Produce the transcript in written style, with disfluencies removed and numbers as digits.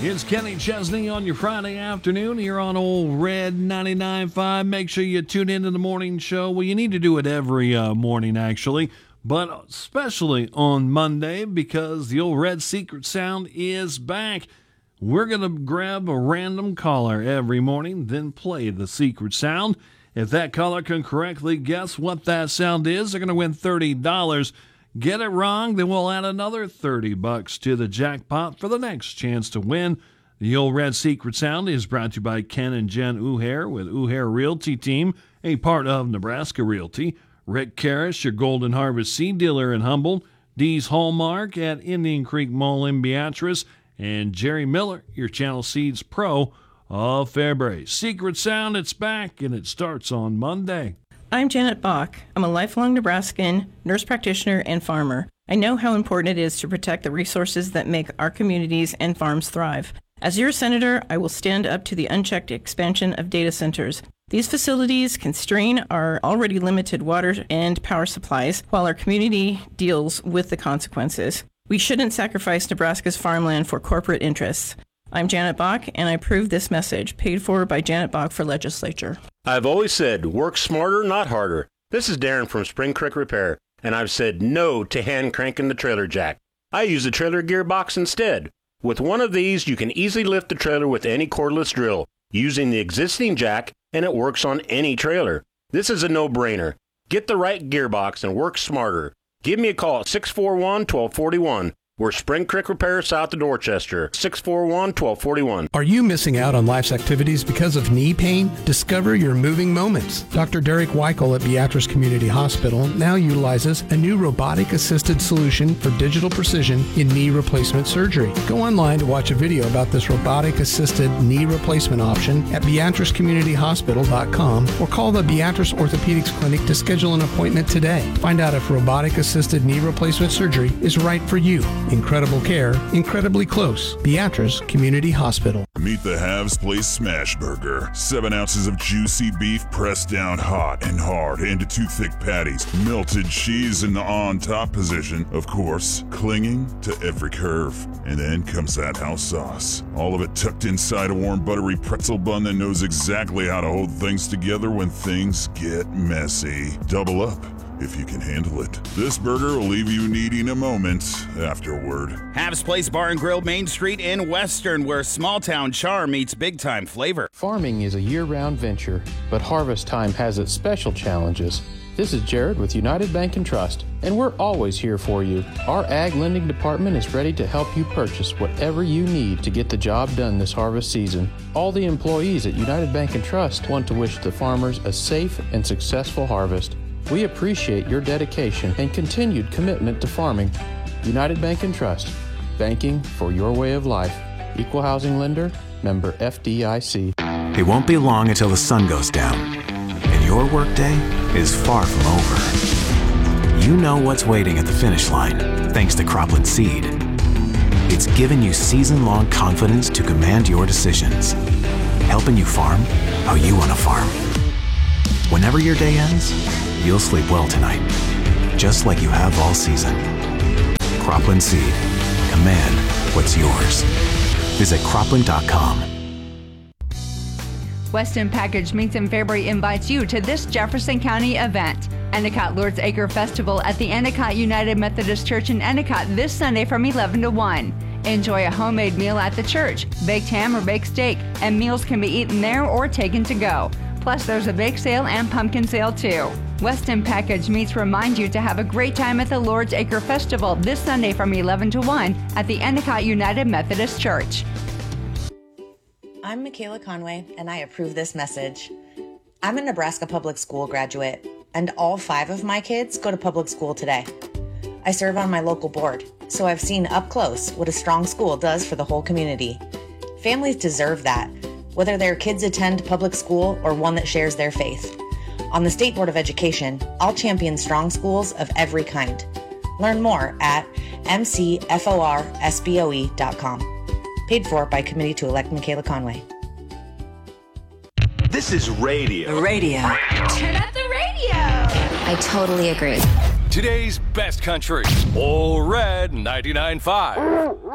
It's Kenny Chesney on your Friday afternoon here on Old Red 99.5. Make sure you tune into the morning show. Well, you need to do it every morning, actually, but especially on Monday because the Old Red Secret Sound is back. We're going to grab a random caller every morning, then play the secret sound. If that caller can correctly guess what that sound is, they're going to win $30. Get it wrong, then we'll add another $30 to the jackpot for the next chance to win. The Old Red Secret Sound is brought to you by Ken and Jen Uhair with Uhair Realty Team, a part of Nebraska Realty. Rick Karras, your Golden Harvest seed dealer in Humboldt. Dee's Hallmark at Indian Creek Mall in Beatrice. And Jerry Miller, your Channel Seeds Pro of Fairbury. Secret Sound, it's back, and it starts on Monday. I'm Janet Bach. I'm a lifelong Nebraskan, nurse practitioner, and farmer. I know how important it is to protect the resources that make our communities and farms thrive. As your senator, I will stand up to the unchecked expansion of data centers. These facilities can strain our already limited water and power supplies while our community deals with the consequences. We shouldn't sacrifice Nebraska's farmland for corporate interests. I'm Janet Bach, and I approve this message, paid for by Janet Bach for legislature. I've always said, work smarter, not harder. This is Darren from Spring Creek Repair, and I've said no to hand cranking the trailer jack. I use the trailer gearbox instead. With one of these, you can easily lift the trailer with any cordless drill, using the existing jack, and it works on any trailer. This is a no-brainer. Get the right gearbox and work smarter. Give me a call at 641-1241. We're Spring Creek Repair south of Dorchester, 641-1241. Are you missing out on life's activities because of knee pain? Discover your moving moments. Dr. Derek Weichel at Beatrice Community Hospital now utilizes a new robotic-assisted solution for digital precision in knee replacement surgery. Go online to watch a video about this robotic-assisted knee replacement option at BeatriceCommunityHospital.com or call the Beatrice Orthopedics Clinic to schedule an appointment today. Find out if robotic-assisted knee replacement surgery is right for you. Incredible care, incredibly close. Beatrice Community Hospital. Meet the Halves Place Smash Burger. 7 ounces of juicy beef pressed down hot and hard into 2 thick patties. Melted cheese in the on-top position, of course, clinging to every curve. And then comes that house sauce. All of it tucked inside a warm, buttery pretzel bun that knows exactly how to hold things together when things get messy. Double up if you can handle it. This burger will leave you needing a moment afterward. Halves Place Bar and Grill, Main Street in Western, where small-town charm meets big-time flavor. Farming is a year-round venture, but harvest time has its special challenges. This is Jared with United Bank and Trust, and we're always here for you. Our Ag Lending Department is ready to help you purchase whatever you need to get the job done this harvest season. All the employees at United Bank and Trust want to wish the farmers a safe and successful harvest. We appreciate your dedication and continued commitment to farming. United Bank and Trust, banking for your way of life. Equal housing lender, member FDIC. It won't be long until the sun goes down, and your workday is far from over. You know what's waiting at the finish line, thanks to Cropland Seed. It's given you season-long confidence to command your decisions, helping you farm how you want to farm. Whenever your day ends, you'll sleep well tonight, just like you have all season. Cropland Seed. Command what's yours. Visit cropland.com. Weston Packaged Meats in Fairbury invites you to this Jefferson County event. Endicott Lord's Acre Festival at the Endicott United Methodist Church in Endicott this Sunday from 11 to 1. Enjoy a homemade meal at the church, baked ham or baked steak, and meals can be eaten there or taken to go. Plus, there's a bake sale and pumpkin sale, too. Weston Packaged Meats remind you to have a great time at the Lord's Acre Festival this Sunday from 11 to 1 at the Endicott United Methodist Church. I'm Michaela Conway, and I approve this message. I'm a Nebraska public school graduate, and all 5 of my kids go to public school today. I serve on my local board, so I've seen up close what a strong school does for the whole community. Families deserve that, whether their kids attend public school or one that shares their faith. On the State Board of Education, I'll champion strong schools of every kind. Learn more at mcforsboe.com. Paid for by Committee to Elect Michaela Conway. This is radio. Radio. Turn up the radio. I totally agree. Today's best country. Old Red 99.5.